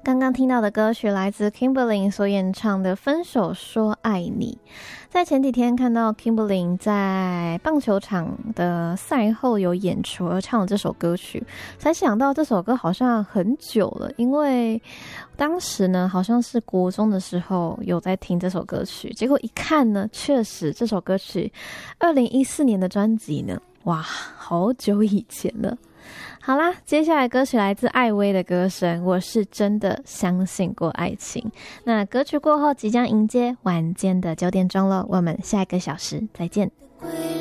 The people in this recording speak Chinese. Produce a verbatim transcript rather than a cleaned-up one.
刚刚听到的歌曲来自 Kimberly 所演唱的《分手说爱你》。在前几天看到 Kimberly 在棒球场的赛后有演出而唱这首歌曲，才想到这首歌好像很久了，因为当时呢好像是国中的时候有在听这首歌曲，结果一看呢，确实这首歌曲二零一四年的专辑呢，哇，好久以前了。好啦，接下来歌曲来自艾薇的歌声，我是真的相信过爱情。那歌曲过后即将迎接晚间的九点钟了，我们下一个小时再见。